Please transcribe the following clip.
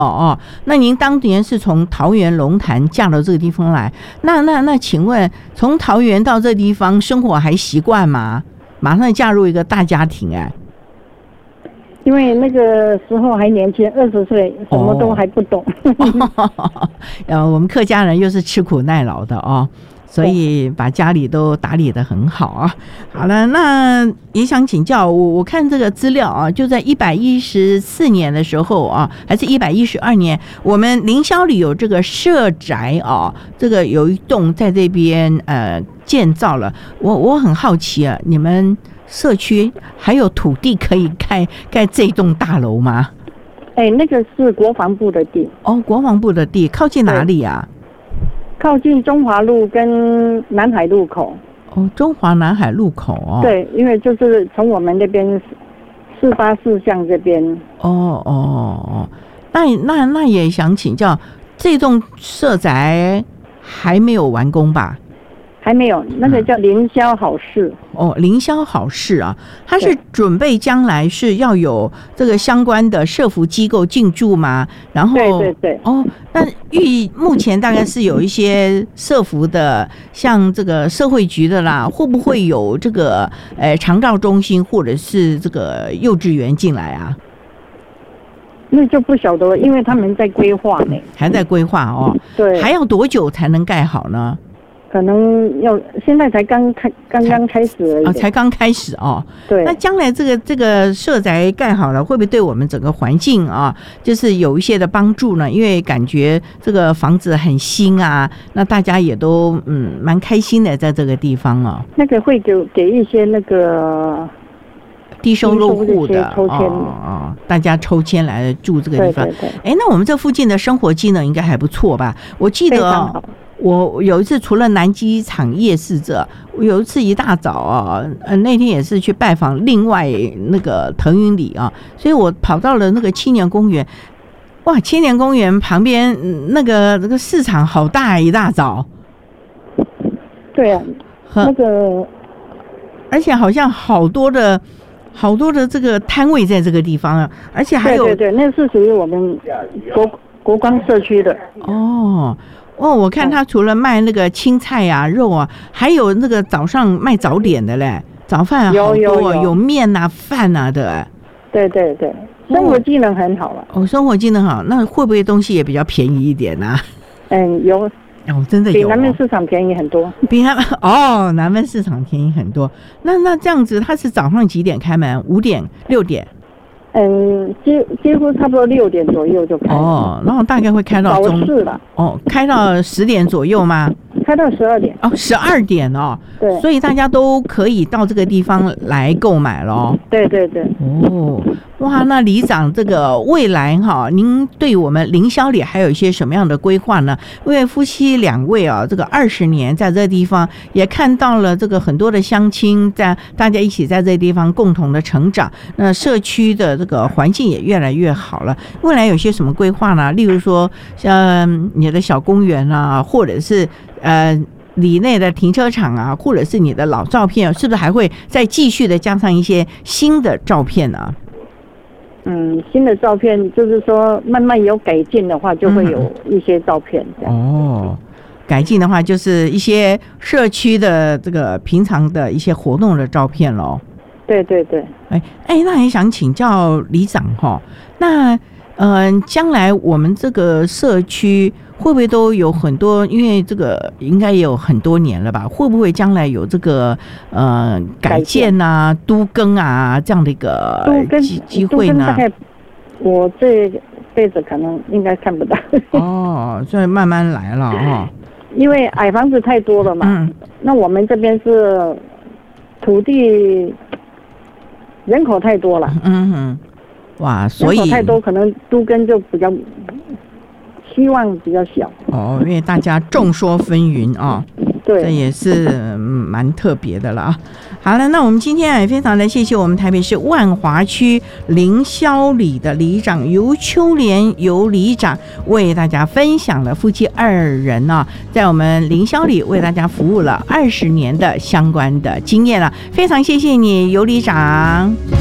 哦，那您当年是从桃园龙潭嫁到这个地方来，那请问从桃园到这地方生活还习惯吗？马上嫁入一个大家庭因为那个时候还年轻，20岁，什么都还不懂。 我们客家人又是吃苦耐劳的哦，所以把家里都打理得很好啊。好了，那也想请教我看这个资料啊，就在114年的时候啊，还是112年，我们凌霄里有这个社宅啊，这个有一栋在这边建造了。我很好奇啊，你们社区还有土地可以盖这栋大楼吗？ 那个是国防部的地。 国防部的地靠近哪里啊？ 靠近中华路跟南海路口。 中华南海路口对，因为就是从我们那边484巷这边。 那也想请教，这栋社宅还没有完工吧？ 还没有，那个叫凌霄好事。 凌霄好事啊，它是准备将来是要有这个相关的社福机构进驻吗？然后对。 那目前大概是有一些社福的，像这个社会局的啦，会不会有这个长照中心或者是这个幼稚园进来啊？ 那就不晓得了，因为他们在规划呢。 还在规划对。 还要多久才能盖好呢？ 可能现在才刚刚开始而已。 才刚开始对。 那将来这个社宅盖好了，会不会对我们整个环境就是有一些的帮助呢？因为感觉这个房子很新啊，那大家也都蛮开心的在这个地方那个会给一些那个低收入户的抽签大家抽签来住这个地方。 对。 那我们这附近的生活机能应该还不错吧？我记得我有一次除了南机场夜市我有一次一大早那天也是去拜访另外那个腾云里所以我跑到了那个青年公园。哇，青年公园旁边那个市场好大，一大早。 对啊，那个而且好像好多的这个摊位在这个地方而且还有对，那是属于我们国光社区的。 我看他除了卖那个青菜肉还有那个早上卖早点的嘞，早饭好多有面饭的。对， 生活机能很好了。 生活机能好，那会不会东西也比较便宜一点呢？ 有。 真的有。 比南门市场便宜很多。 比南门市场便宜很多。那这样子，它是早上几点开门？5点、6点？ 几乎差不多6点左右就开。 然后大概会开到早市了。 开到10点左右吗？ 开到12点。 12点对。 所以大家都可以到这个地方来购买咯。 对。 哇，那里长这个未来您对我们凌霄里还有一些什么样的规划呢？因为夫妻2位这个20年在这个地方也看到了这个很多的乡亲在大家一起在这个地方共同的成长，那社区的这个环境也越来越好了。未来有些什么规划呢？例如说像你的小公园或者是里内的停车场或者是你的老照片，是不是还会再继续的加上一些新的照片呢？ 新的照片就是说慢慢有改进的话，就会有一些照片改进的话就是一些社区的这个平常的一些活动的照片咯。对。那也想请教里长那将来我们这个社区会不会都有很多，因为这个应该也有很多年了吧，会不会将来有这个改建都更这样的一个机会呢？ 大概我这辈子可能应该看不到。 所以慢慢来了因为矮房子太多了嘛。那我们这边是土地人口太多了。哇，所以人口太多，可能都更就比较希望比较小。 因为大家众说纷纭对，这也是蛮特别的了好了，那我们今天也非常的谢谢我们台北市万华区凌霄里的里长尤秋莲尤里长为大家分享了夫妻2人在我们凌霄里为大家服务了20年的相关的经验了，非常谢谢你尤里长。